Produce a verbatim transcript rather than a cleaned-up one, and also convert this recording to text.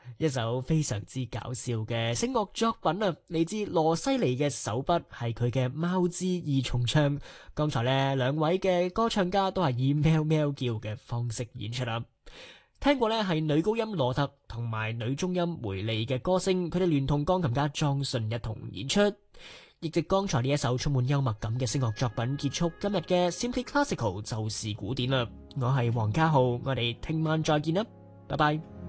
一首非常之搞笑嘅聲樂作品啊，嚟自羅西尼嘅手筆係佢嘅貓之二重唱。剛才呢兩位嘅歌唱家都係以喵喵叫嘅方式演出啦。聽過呢係女高音羅特同埋女中音梅莉嘅歌聲，佢哋聯同鋼琴家莊信一同演出。亦即剛才呢一首充滿幽默感嘅聲樂作品結束今日嘅 Simply Classical 就是古典啦。我係黃家浩，我哋聽晚再見啦，拜拜。